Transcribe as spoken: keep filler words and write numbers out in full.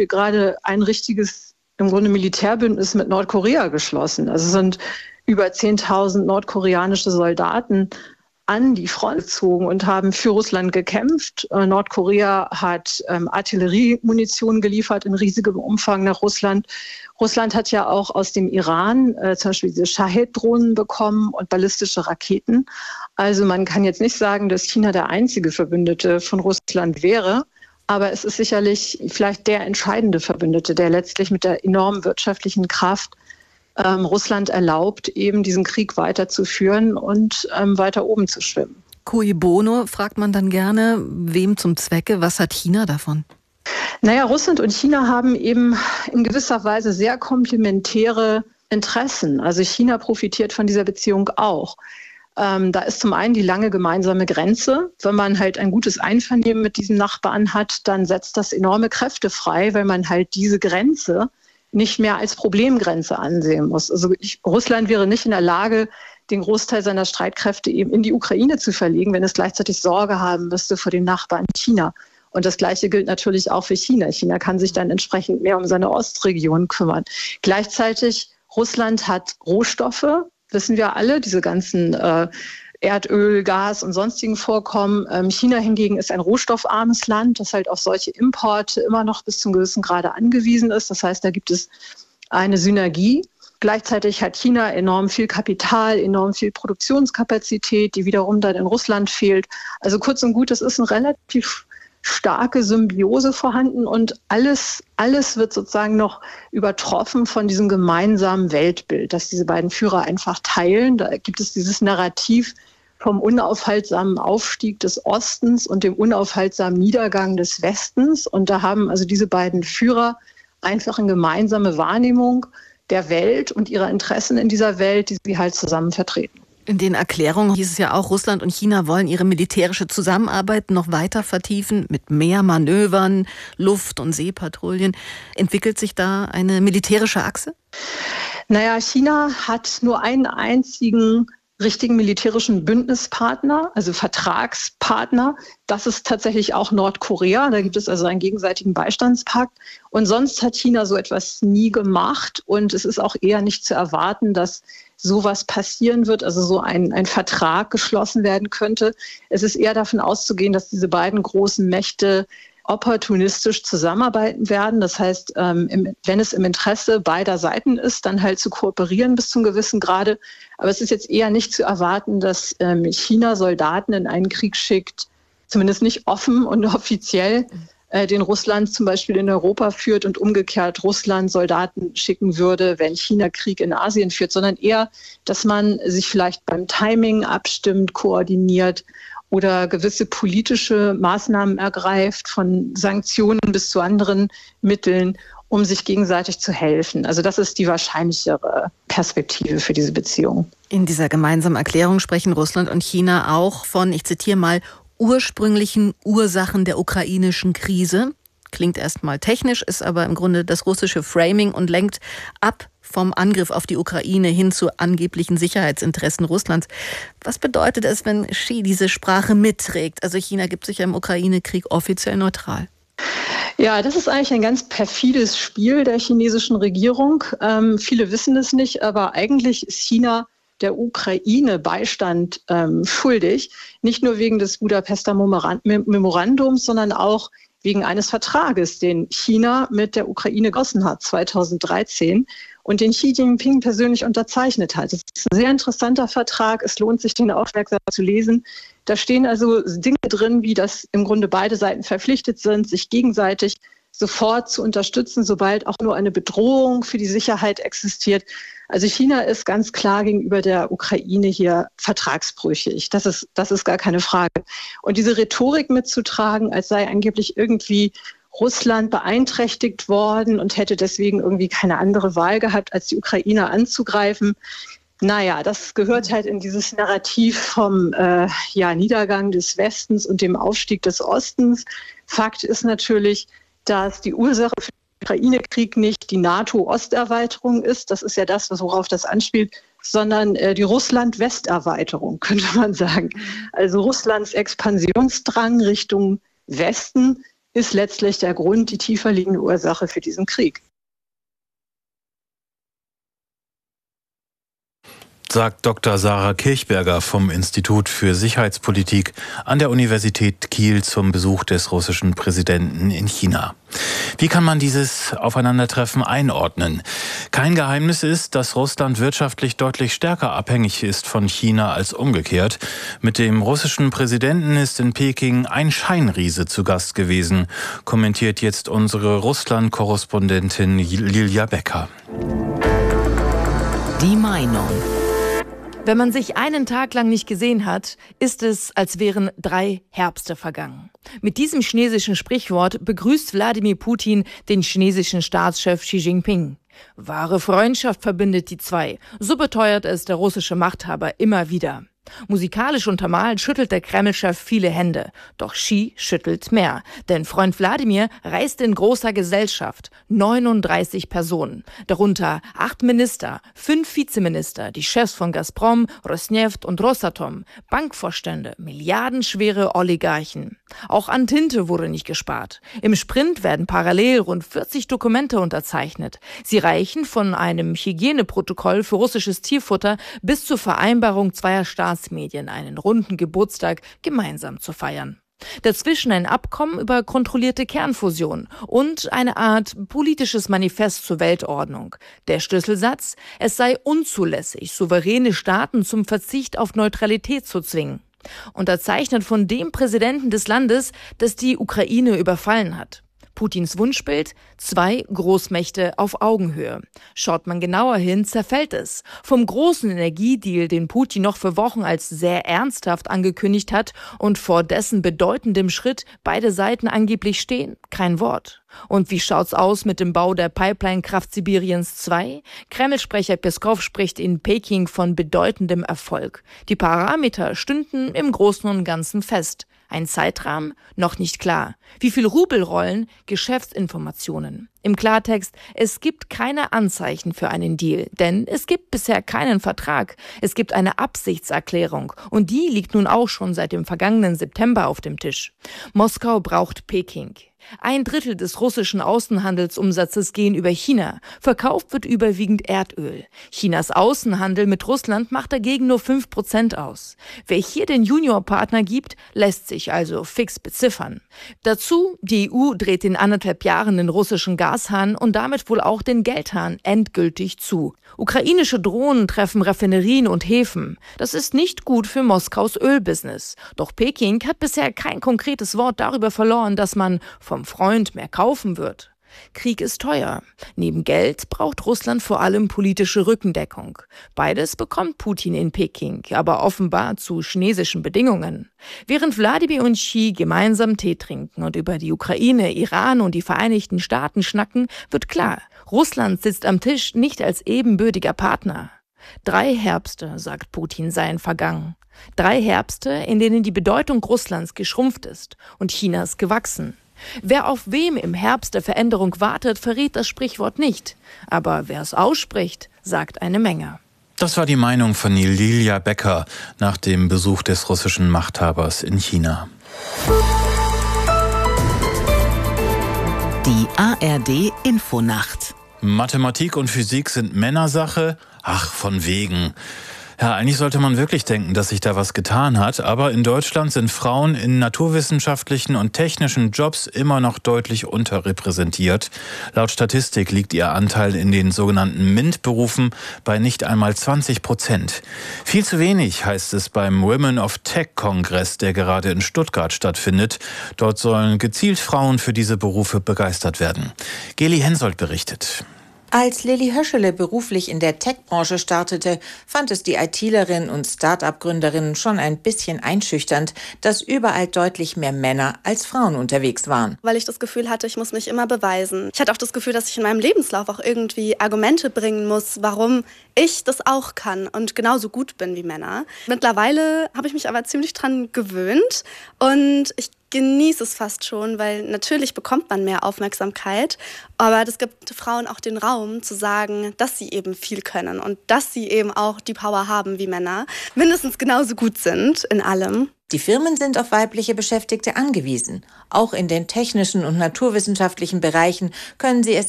Beispiel gerade ein richtiges, im Grunde Militärbündnis mit Nordkorea geschlossen. Also es sind über zehntausend nordkoreanische Soldaten an die Front gezogen und haben für Russland gekämpft. Äh, Nordkorea hat ähm, Artilleriemunition geliefert in riesigem Umfang nach Russland. Russland hat ja auch aus dem Iran äh, zum Beispiel diese Shahed-Drohnen bekommen und ballistische Raketen. Also man kann jetzt nicht sagen, dass China der einzige Verbündete von Russland wäre. Aber es ist sicherlich vielleicht der entscheidende Verbündete, der letztlich mit der enormen wirtschaftlichen Kraft ähm, Russland erlaubt, eben diesen Krieg weiterzuführen und ähm, weiter oben zu schwimmen. Cui bono, fragt man dann gerne, wem zum Zwecke? Was hat China davon? Naja, Russland und China haben eben in gewisser Weise sehr komplementäre Interessen. Also China profitiert von dieser Beziehung auch. Ähm, da ist zum einen die lange gemeinsame Grenze. Wenn man halt ein gutes Einvernehmen mit diesem Nachbarn hat, dann setzt das enorme Kräfte frei, weil man halt diese Grenze nicht mehr als Problemgrenze ansehen muss. Also ich, Russland wäre nicht in der Lage, den Großteil seiner Streitkräfte eben in die Ukraine zu verlegen, wenn es gleichzeitig Sorge haben müsste vor dem Nachbarn China. Und das Gleiche gilt natürlich auch für China. China kann sich dann entsprechend mehr um seine Ostregion kümmern. Gleichzeitig, Russland hat Rohstoffe, wissen wir alle, diese ganzen äh, Erdöl, Gas und sonstigen Vorkommen. Ähm, China hingegen ist ein rohstoffarmes Land, das halt auf solche Importe immer noch bis zum gewissen Grade angewiesen ist. Das heißt, da gibt es eine Synergie. Gleichzeitig hat China enorm viel Kapital, enorm viel Produktionskapazität, die wiederum dann in Russland fehlt. Also kurz und gut, es ist ein relativ starke Symbiose vorhanden und alles, alles wird sozusagen noch übertroffen von diesem gemeinsamen Weltbild, das diese beiden Führer einfach teilen. Da gibt es dieses Narrativ vom unaufhaltsamen Aufstieg des Ostens und dem unaufhaltsamen Niedergang des Westens. Und da haben also diese beiden Führer einfach eine gemeinsame Wahrnehmung der Welt und ihrer Interessen in dieser Welt, die sie halt zusammen vertreten. In den Erklärungen hieß es ja auch, Russland und China wollen ihre militärische Zusammenarbeit noch weiter vertiefen mit mehr Manövern, Luft- und Seepatrouillen. Entwickelt sich da eine militärische Achse? Naja, China hat nur einen einzigen richtigen militärischen Bündnispartner, also Vertragspartner. Das ist tatsächlich auch Nordkorea. Da gibt es also einen gegenseitigen Beistandspakt. Und sonst hat China so etwas nie gemacht. Und es ist auch eher nicht zu erwarten, dass sowas passieren wird, also so ein, ein Vertrag geschlossen werden könnte. Es ist eher davon auszugehen, dass diese beiden großen Mächte opportunistisch zusammenarbeiten werden. Das heißt, ähm, im, wenn es im Interesse beider Seiten ist, dann halt zu kooperieren bis zum gewissen Grade. Aber es ist jetzt eher nicht zu erwarten, dass ähm, China Soldaten in einen Krieg schickt, zumindest nicht offen und offiziell, äh, den Russland zum Beispiel in Europa führt und umgekehrt Russland Soldaten schicken würde, wenn China Krieg in Asien führt, sondern eher, dass man sich vielleicht beim Timing abstimmt, koordiniert oder gewisse politische Maßnahmen ergreift, von Sanktionen bis zu anderen Mitteln, um sich gegenseitig zu helfen. Also das ist die wahrscheinlichere Perspektive für diese Beziehung. In dieser gemeinsamen Erklärung sprechen Russland und China auch von, ich zitiere mal, ursprünglichen Ursachen der ukrainischen Krise. Klingt erstmal technisch, ist aber im Grunde das russische Framing und lenkt ab vom Angriff auf die Ukraine hin zu angeblichen Sicherheitsinteressen Russlands. Was bedeutet es, wenn Xi diese Sprache mitträgt? Also China gibt sich ja im Ukraine-Krieg offiziell neutral. Ja, das ist eigentlich ein ganz perfides Spiel der chinesischen Regierung. Ähm, viele wissen es nicht, aber eigentlich ist China der Ukraine Beistand ähm, schuldig. Nicht nur wegen des Budapester Memorandums, sondern auch wegen eines Vertrages, den China mit der Ukraine geschlossen hat, zweitausenddreizehn, und den Xi Jinping persönlich unterzeichnet hat. Das ist ein sehr interessanter Vertrag. Es lohnt sich, den aufmerksam zu lesen. Da stehen also Dinge drin, wie dass im Grunde beide Seiten verpflichtet sind, sich gegenseitig sofort zu unterstützen, sobald auch nur eine Bedrohung für die Sicherheit existiert. Also China ist ganz klar gegenüber der Ukraine hier vertragsbrüchig. Das ist, das ist gar keine Frage. Und diese Rhetorik mitzutragen, als sei angeblich irgendwie Russland beeinträchtigt worden und hätte deswegen irgendwie keine andere Wahl gehabt, als die Ukraine anzugreifen. Naja, das gehört halt in dieses Narrativ vom äh, ja, Niedergang des Westens und dem Aufstieg des Ostens. Fakt ist natürlich, dass die Ursache für den Ukraine-Krieg nicht die NATO-Osterweiterung ist, das ist ja das, worauf das anspielt, sondern äh, die Russland-Westerweiterung, könnte man sagen. Also Russlands Expansionsdrang Richtung Westen, ist letztlich der Grund, die tiefer liegende Ursache für diesen Krieg. Sagt Doktor Sarah Kirchberger vom Institut für Sicherheitspolitik an der Universität Kiel zum Besuch des russischen Präsidenten in China. Wie kann man dieses Aufeinandertreffen einordnen? Kein Geheimnis ist, dass Russland wirtschaftlich deutlich stärker abhängig ist von China als umgekehrt. Mit dem russischen Präsidenten ist in Peking ein Scheinriese zu Gast gewesen, kommentiert jetzt unsere Russland-Korrespondentin Lilia Becker. Die Meinung. Wenn man sich einen Tag lang nicht gesehen hat, ist es, als wären drei Herbste vergangen. Mit diesem chinesischen Sprichwort begrüßt Wladimir Putin den chinesischen Staatschef Xi Jinping. Wahre Freundschaft verbindet die zwei, so beteuert es der russische Machthaber immer wieder. Musikalisch untermalt schüttelt der Kreml-Chef viele Hände. Doch Xi schüttelt mehr. Denn Freund Wladimir reist in großer Gesellschaft. neununddreißig Personen. Darunter acht Minister, fünf Vizeminister, die Chefs von Gazprom, Rosneft und Rosatom, Bankvorstände, milliardenschwere Oligarchen. Auch an Tinte wurde nicht gespart. Im Sprint werden parallel rund vierzig Dokumente unterzeichnet. Sie reichen von einem Hygieneprotokoll für russisches Tierfutter bis zur Vereinbarung zweier Staatsmedien, einen runden Geburtstag gemeinsam zu feiern. Dazwischen ein Abkommen über kontrollierte Kernfusion und eine Art politisches Manifest zur Weltordnung. Der Schlüsselsatz: Es sei unzulässig, souveräne Staaten zum Verzicht auf Neutralität zu zwingen. Unterzeichnet von dem Präsidenten des Landes, das die Ukraine überfallen hat. Putins Wunschbild: zwei Großmächte auf Augenhöhe. Schaut man genauer hin, zerfällt es. Vom großen Energiedeal, den Putin noch für Wochen als sehr ernsthaft angekündigt hat und vor dessen bedeutendem Schritt beide Seiten angeblich stehen, kein Wort. Und wie schaut's aus mit dem Bau der Pipeline Kraft Sibiriens zwei? Kreml-Sprecher Peskow spricht in Peking von bedeutendem Erfolg. Die Parameter stünden im Großen und Ganzen fest. Ein Zeitrahmen? Noch nicht klar. Wie viel Rubel rollen? Geschäftsinformationen. Im Klartext: Es gibt keine Anzeichen für einen Deal, denn es gibt bisher keinen Vertrag. Es gibt eine Absichtserklärung und die liegt nun auch schon seit dem vergangenen September auf dem Tisch. Moskau braucht Peking. Ein Drittel des russischen Außenhandelsumsatzes gehen über China. Verkauft wird überwiegend Erdöl. Chinas Außenhandel mit Russland macht dagegen nur fünf Prozent aus. Wer hier den Juniorpartner gibt, lässt sich also fix beziffern. Dazu: Die E U dreht in anderthalb Jahren den russischen Gashahn und damit wohl auch den Geldhahn endgültig zu. Ukrainische Drohnen treffen Raffinerien und Häfen. Das ist nicht gut für Moskaus Ölbusiness. Doch Peking hat bisher kein konkretes Wort darüber verloren, dass man vom Freund mehr kaufen wird. Krieg ist teuer. Neben Geld braucht Russland vor allem politische Rückendeckung. Beides bekommt Putin in Peking, aber offenbar zu chinesischen Bedingungen. Während Wladimir und Xi gemeinsam Tee trinken und über die Ukraine, Iran und die Vereinigten Staaten schnacken, wird klar: Russland sitzt am Tisch nicht als ebenbürtiger Partner. Drei Herbste, sagt Putin, seien vergangen. Drei Herbste, in denen die Bedeutung Russlands geschrumpft ist und Chinas gewachsen. Wer auf wem im Herbst der Veränderung wartet, verrät das Sprichwort nicht. Aber wer es ausspricht, sagt eine Menge. Das war die Meinung von Lilia Becker nach dem Besuch des russischen Machthabers in China. Die A R D Infonacht. Mathematik und Physik sind Männersache? Ach, von wegen. Ja, eigentlich sollte man wirklich denken, dass sich da was getan hat, aber in Deutschland sind Frauen in naturwissenschaftlichen und technischen Jobs immer noch deutlich unterrepräsentiert. Laut Statistik liegt ihr Anteil in den sogenannten MINT-Berufen bei nicht einmal zwanzig Prozent. Viel zu wenig, heißt es beim Women of Tech-Kongress, der gerade in Stuttgart stattfindet. Dort sollen gezielt Frauen für diese Berufe begeistert werden. Geli Hensoldt berichtet. Als Lilly Höschele beruflich in der Tech-Branche startete, fand es die ITlerin und Start-up-Gründerin schon ein bisschen einschüchternd, dass überall deutlich mehr Männer als Frauen unterwegs waren. Weil ich das Gefühl hatte, ich muss mich immer beweisen. Ich hatte auch das Gefühl, dass ich in meinem Lebenslauf auch irgendwie Argumente bringen muss, warum ich das auch kann und genauso gut bin wie Männer. Mittlerweile habe ich mich aber ziemlich dran gewöhnt und ich genieße es fast schon, weil natürlich bekommt man mehr Aufmerksamkeit, aber das gibt Frauen auch den Raum zu sagen, dass sie eben viel können und dass sie eben auch die Power haben wie Männer, mindestens genauso gut sind in allem. Die Firmen sind auf weibliche Beschäftigte angewiesen. Auch in den technischen und naturwissenschaftlichen Bereichen können sie es